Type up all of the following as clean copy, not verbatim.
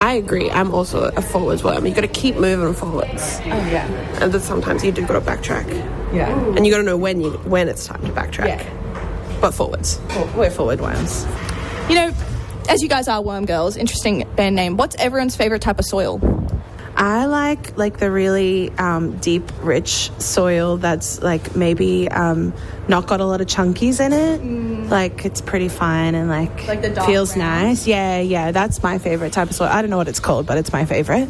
I agree. I'm also a forwards worm. You got to keep moving forwards. Oh, yeah. And then sometimes you do got to backtrack. Yeah. And you got to know when it's time to backtrack. Yeah. But forwards. We're forward worms. You know, as you guys are worm girls, interesting band name. What's everyone's favourite type of soil? I like the really deep, rich soil that's like maybe not got a lot of chunkies in it. Like it's pretty fine and like the dark feels brown. nice. Yeah, that's my favorite type of soil. I don't know what it's called, but it's my favorite.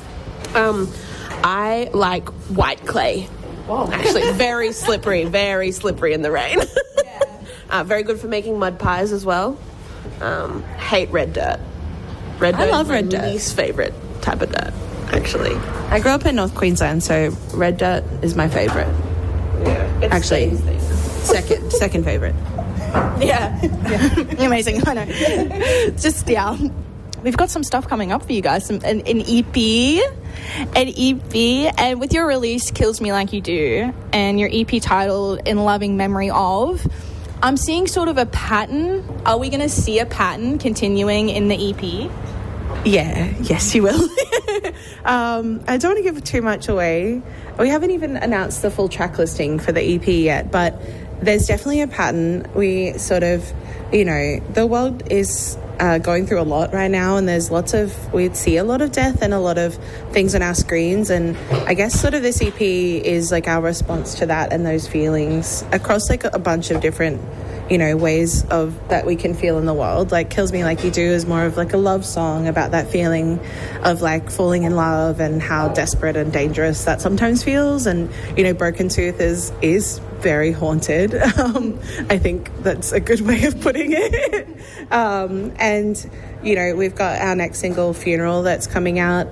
I like white clay. Whoa. Actually, very slippery in the rain. Very good for making mud pies as well. Hate red dirt. Red dirt love is my red dirt. least favourite type of dirt, actually. I grew up in North Queensland, so red dirt is my favorite. Yeah, Actually, second favorite. Yeah. Amazing. I know. Just, yeah. We've got some stuff coming up for you guys. An EP. And with your release, Kills Me Like You Do, and your EP titled In Loving Memory Of, I'm seeing sort of a pattern. Are we going to see a pattern continuing in the EP? Yeah, yes, you will. I don't want to give too much away. We haven't even announced the full track listing for the EP yet, but there's definitely a pattern. We sort of, the world is going through a lot right now, and we see a lot of death and a lot of things on our screens, and I guess sort of this EP is like our response to that and those feelings across like a bunch of different ways of that we can feel in the world. Like Kills Me Like You Do is more of like a love song about that feeling of like falling in love and how desperate and dangerous that sometimes feels. And Broken Tooth is very haunted. I think that's a good way of putting it. And we've got our next single, Funeral, that's coming out.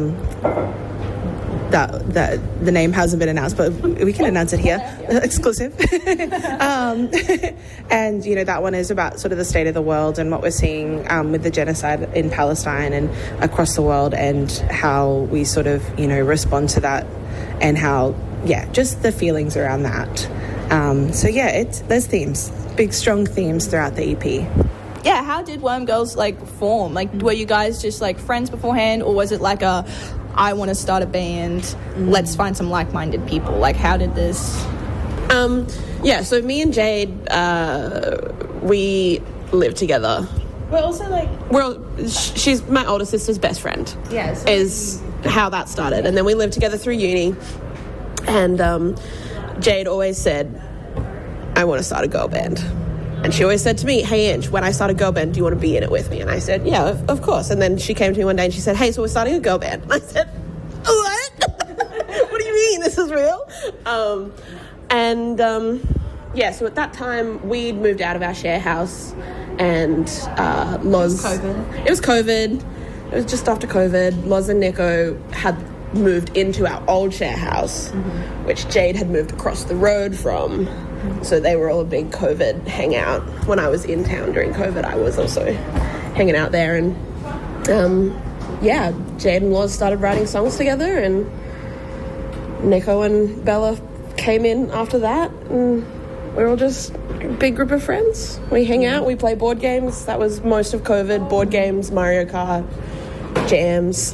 That the name hasn't been announced, but we can announce it here. Exclusive. And that one is about sort of the state of the world and what we're seeing with the genocide in Palestine and across the world, and how we sort of respond to that, and how just the feelings around that. There's themes, big strong themes throughout the EP. Yeah, how did Worm Girls form? Were you guys just friends beforehand, or was it I want to start a band, let's find some like-minded people? How did this... So me and Jade, we live together. We're also she's my older sister's best friend. Yes. Is how that started. And then we lived together through uni. And Jade always said, I want to start a girl band. And she always said to me, hey, Ange, when I start a girl band, do you want to be in it with me? And I said, yeah, of course. And then she came to me one day and she said, hey, so we're starting a girl band. And I said, what? What do you mean? This is real? So at that time, we'd moved out of our share house, and Loz... It was COVID. It was just after COVID. Loz and Nico had moved into our old share house, which Jade had moved across the road from. So they were all a big COVID hangout. When I was in town during COVID, I was also hanging out there. And, Jade and Loz started writing songs together, and Nico and Bella came in after that. And we're all just a big group of friends. We hang out, we play board games. That was most of COVID. Board games, Mario Kart, jams.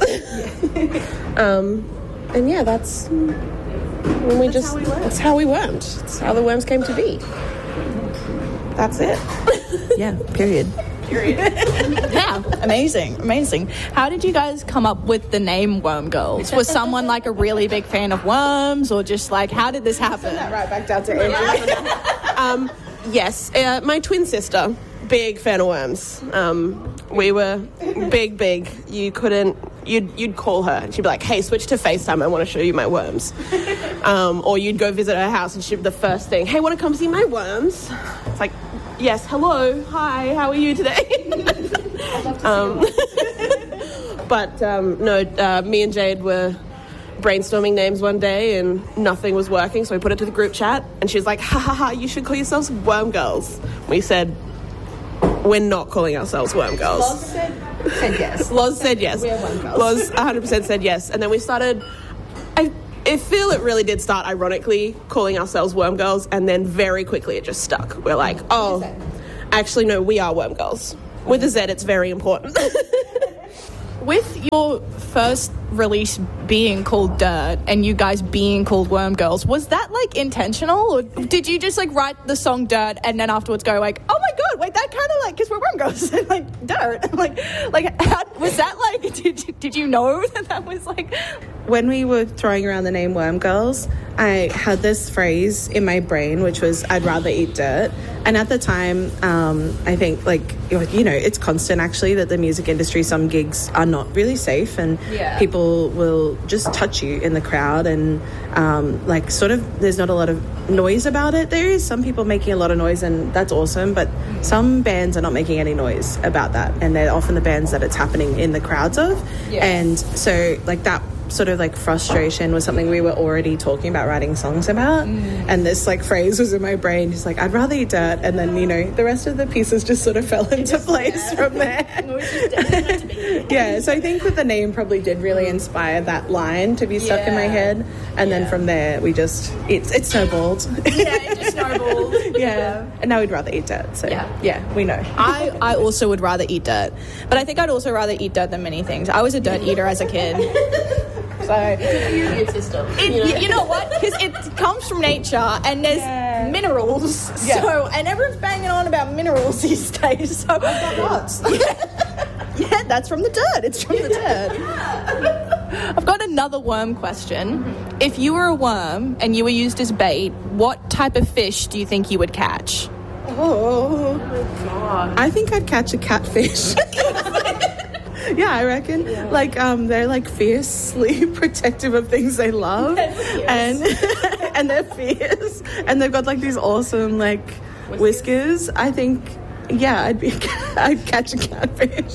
That's... That's how we wormed. That's how the worms came to be. That's it. Yeah, period. Yeah, amazing. How did you guys come up with the name Worm Girls? Was someone a really big fan of worms, or just how did this happen? Right back down to Andrew. Yes, my twin sister, big fan of worms. We were big. You'd call her and she'd be like, hey, switch to FaceTime, I want to show you my worms. Or you'd go visit her house and she'd be the first thing, hey, want to come see my worms? It's like, yes, hello, hi, how are you today? Me and Jade were brainstorming names one day and nothing was working, so we put it to the group chat and she was like, ha, you should call yourselves Worm Girls. We said, we're not calling ourselves Worm Girls. Loz said yes. Loz said yes. We're Worm Girls. Loz 100% said yes. And then we started... I feel it really did start ironically calling ourselves Worm Girls, and then very quickly it just stuck. We're like, actually, no, we are Worm Girls. With a Z, it's very important. with your first release being called Dirt and you guys being called Worm Girls, was that like intentional, or did you just like write the song Dirt and then afterwards go like, oh my god, wait, that kind of like, because we're Worm Girls, like Dirt, like how was that like? Did you know that was like? When we were throwing around the name Worm Girls, I had this phrase in my brain, which was, I'd rather eat dirt. And at the time, I think, like, you know, it's constant, actually, that the music industry, some gigs are not really safe, and people will just touch you in the crowd, and, like, sort of, there's not a lot of noise about it. There is some people making a lot of noise, and that's awesome, but some bands are not making any noise about that, and they're often the bands that it's happening in the crowds of. And so, like, that sort of like frustration was something we were already talking about writing songs about, and this like phrase was in my brain, just like, I'd rather eat dirt, and then, you know, the rest of the pieces just sort of fell into place from there. So I think that the name probably did really inspire that line to be stuck in my head, and then from there we just it snowballed. It just snowballed. And now we'd rather eat dirt, so we know. I also would rather eat dirt, but I think I'd also rather eat dirt than many things. I was a dirt eater as a kid. So immune system. You know what? Because it comes from nature, and there's minerals. So, and everyone's banging on about minerals these days. So yeah, that's from the dirt. It's from the dirt. I've got another worm question. If you were a worm and you were used as bait, what type of fish do you think you would catch? Oh my god! I think I'd catch a catfish. Yeah, I reckon. Like, they're like fiercely protective of things they love, and they're fierce, and they've got like these awesome like whiskers. I think, I'd catch a catfish.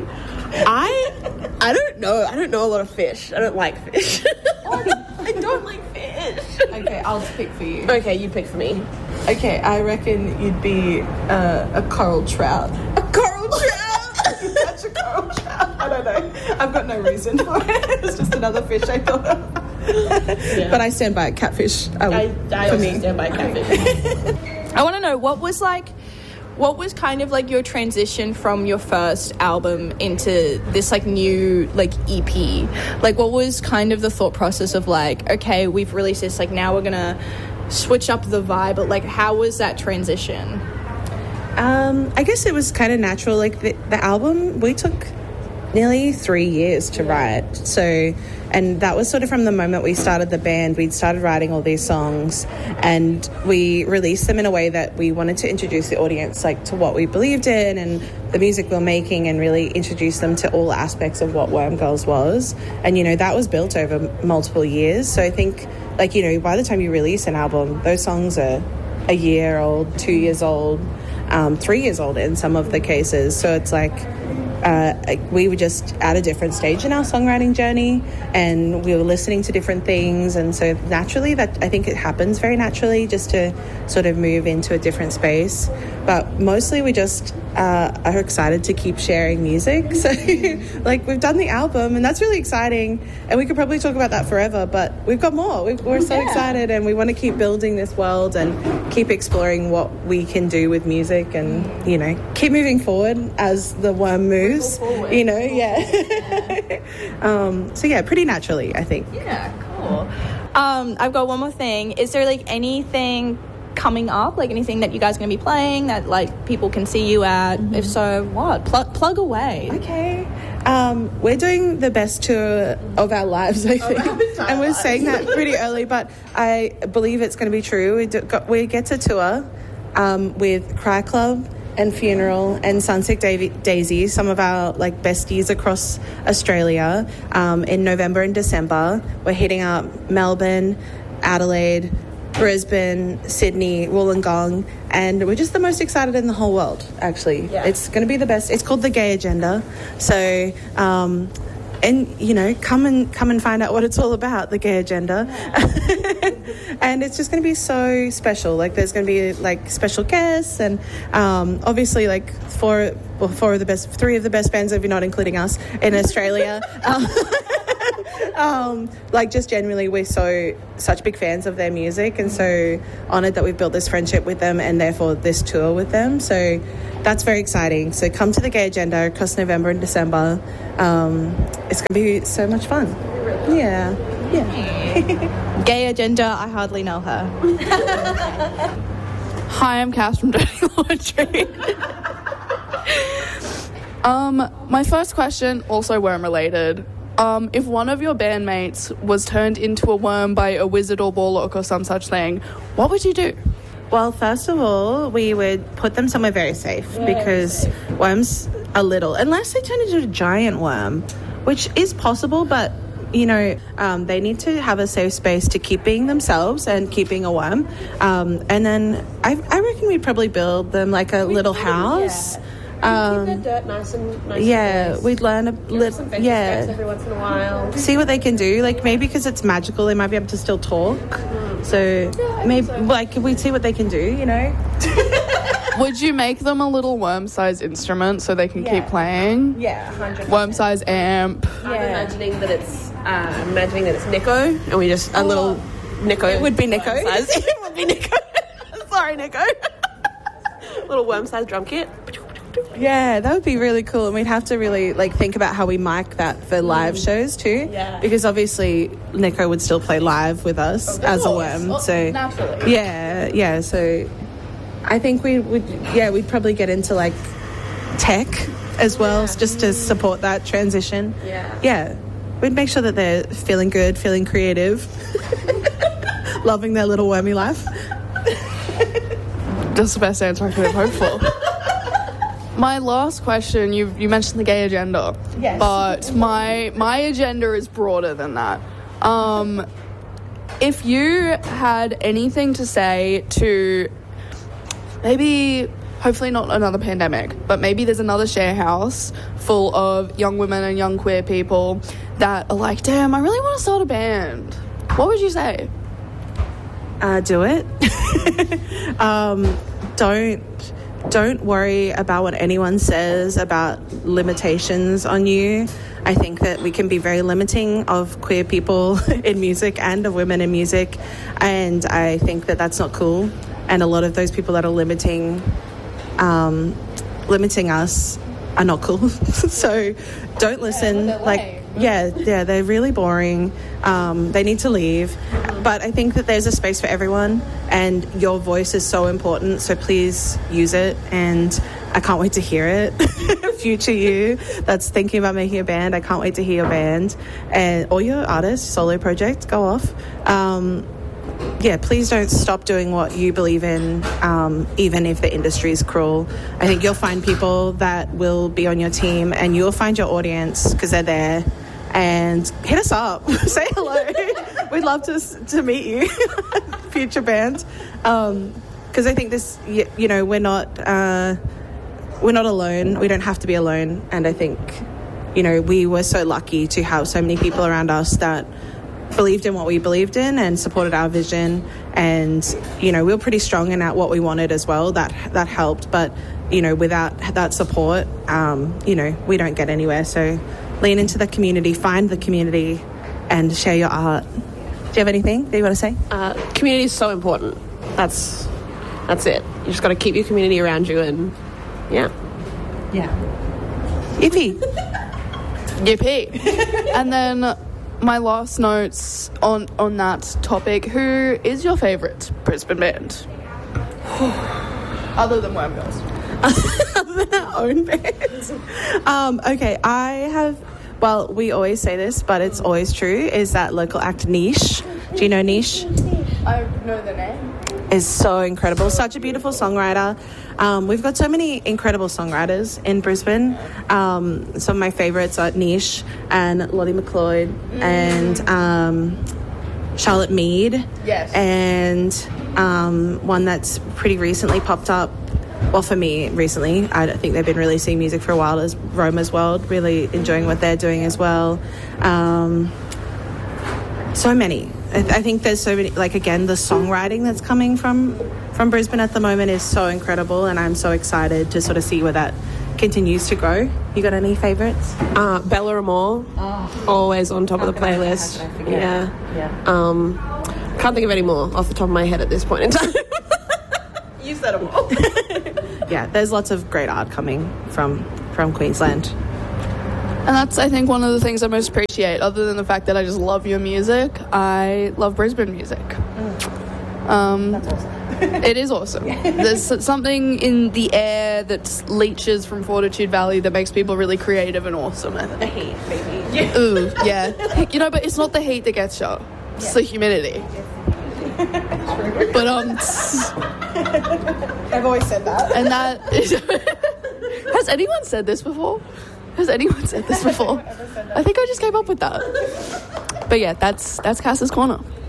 I don't know. I don't know a lot of fish. I don't like fish. I don't like fish. Okay, I'll pick for you. Okay, you pick for me. Okay, I reckon you'd be a coral trout. A coral trout. You catch a coral trout. I don't know. I've got no reason for it. It's just another fish I thought of. But I stand by it. Catfish. I also stand by catfish. I want to know what was kind of like your transition from your first album into this like new like EP? Like, what was kind of the thought process of like, okay, we've released this, like now we're gonna switch up the vibe, but like how was that transition? I guess it was kind of natural. Like the album, we took nearly 3 years to write. So, and that was sort of from the moment we started the band. We'd started writing all these songs, and we released them in a way that we wanted to introduce the audience like to what we believed in and the music we're making, and really introduce them to all aspects of what Worm Girls was. And, you know, that was built over multiple years. So I think, like, you know, by the time you release an album, those songs are a year old, 2 years old, 3 years old in some of the cases. So it's like we were just at a different stage in our songwriting journey, and we were listening to different things, and so naturally, that I think it happens very naturally just to sort of move into a different space. But mostly we just are excited to keep sharing music. So like, we've done the album, and that's really exciting, and we could probably talk about that forever, but we've got more. We're so excited, and we want to keep building this world and keep exploring what we can do with music, and, you know, keep moving forward as the worm moves. You know, so yeah, pretty naturally, I think. Yeah, cool. I've got one more thing. Is there like anything coming up, like anything that you guys are going to be playing that like people can see you at? If so, what? Plug away. Okay. We're doing the best tour of our lives, I think, and we're saying that pretty early, but I believe it's going to be true. We get to tour with Cry Club and Funeral and Sunset Daisy, some of our like besties across Australia, in November and December. We're hitting up Melbourne, Adelaide, Brisbane, Sydney, Wollongong, and we're just the most excited in the whole world, actually. It's going to be the best. It's called The Gay Agenda. So and, you know, come and find out what it's all about, The Gay Agenda. And it's just going to be so special. Like, there's going to be like special guests, and obviously like three of the best bands, if you're not including us, in Australia. Like, just genuinely, we're such big fans of their music, and so honoured that we've built this friendship with them and therefore this tour with them. So that's very exciting. So come to the Gay Agenda across November and December. It's going to be so much fun. Yeah. Gay Agenda, I hardly know her. Hi, I'm Cass from Dirty Laundry. My first question, also worm related. If one of your bandmates was turned into a worm by a wizard or warlock or some such thing, what would you do? Well, first of all, we would put them somewhere very safe because worms are little, unless they turn into a giant worm, which is possible, but you know, they need to have a safe space to keep being themselves and keep being a worm. And then I reckon we'd probably build them like a little house. Keep their dirt nice and nice. Yeah, we'd learn a little. Yeah, every once in a while. See what they can do. Like maybe because it's magical, they might be able to still talk. So maybe like we'd see what they can do. You know. Would you make them a little worm-sized instrument so they can keep playing? Yeah, 100%. Worm-sized amp. I'm imagining that it's Nico, and we just a little Nico. It would be Nico. It would be Nico. Sorry, Nico. Little worm-sized drum kit. Yeah, that would be really cool, and we'd have to really like think about how we mic that for live shows too. Yeah. Because obviously Nico would still play live with us as a worm. So naturally. Yeah. So I think we'd probably get into like tech as well, just to support that transition. Yeah. We'd make sure that they're feeling good, feeling creative, loving their little wormy life. That's the best answer I could have hoped for. My last question, you mentioned the gay agenda. Yes. But my agenda is broader than that. If you had anything to say to maybe, hopefully not another pandemic, but maybe there's another share house full of young women and young queer people that are like, damn, I really want to start a band. What would you say? Do it. Don't worry about what anyone says about limitations on you. I think that we can be very limiting of queer people in music and of women in music, and I think that that's not cool. And a lot of those people that are limiting us are not cool. So don't listen. They're really boring. They need to leave. But I think that there's a space for everyone, and your voice is so important, so please use it. And I can't wait to hear it. Future you that's thinking about making a band, I can't wait to hear your band or your artist solo project. Go off. Please don't stop doing what you believe in, even if the industry is cruel. I think you'll find people that will be on your team, and you'll find your audience because they're there. And hit us up. Say hello. We'd love to meet you, future band. Because I think this, we're not alone. We don't have to be alone. And I think, we were so lucky to have so many people around us that believed in what we believed in and supported our vision. And, we were pretty strong in what we wanted as well. That helped. But, without that support, we don't get anywhere. So lean into the community, find the community, and share your art. Do you have anything that you want to say? Community is so important. That's it. You just got to keep your community around you, and Yippee. Yippee. And then my last notes on that topic, who is your favourite Brisbane band? Other than Worm Girls. Other than our own band. Okay, I have, well, we always say this, but it's always true, is that local act Niche. Do you know Niche? I know the name. Is so incredible. Such a beautiful songwriter. We've got so many incredible songwriters in Brisbane. Some of my favourites are Niche and Lottie McLeod and Charlotte Mead. Yes. And one that's pretty recently popped up. Well, for me, recently. I don't think they've been releasing music for a while, as Roma's World. Really enjoying what they're doing as well. So many. I think there's so many, like, again, the songwriting that's coming from Brisbane at the moment is so incredible, and I'm so excited to sort of see where that continues to grow. You got any favourites? Bella Amore, always on top of the playlist. Yeah. Can't think of any more off the top of my head at this point in time. You said them all. Yeah, there's lots of great art coming from Queensland. And that's, I think, one of the things I most appreciate, other than the fact that I just love your music. I love Brisbane music. That's awesome. It is awesome. There's something in the air that leaches from Fortitude Valley that makes people really creative and awesome. I think. The heat, baby. Yeah. Ooh, yeah. You know, but it's not the heat that gets you. It's the humidity. But I've always said that. And that has anyone said this before? I think I just came up with that. But yeah, that's Cass's Corner.